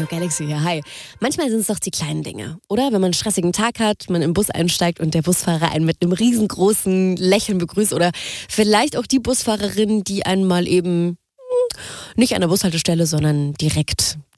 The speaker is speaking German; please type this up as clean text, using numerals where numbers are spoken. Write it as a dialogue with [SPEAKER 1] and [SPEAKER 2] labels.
[SPEAKER 1] Hallo Galaxy, ja, hi. Manchmal sind es doch die kleinen Dinge, oder? Wenn man einen stressigen Tag hat, man im Bus einsteigt und der Busfahrer einen mit einem riesengroßen Lächeln begrüßt oder vielleicht auch die Busfahrerin, die einen mal eben nicht an der Bushaltestelle, sondern direkt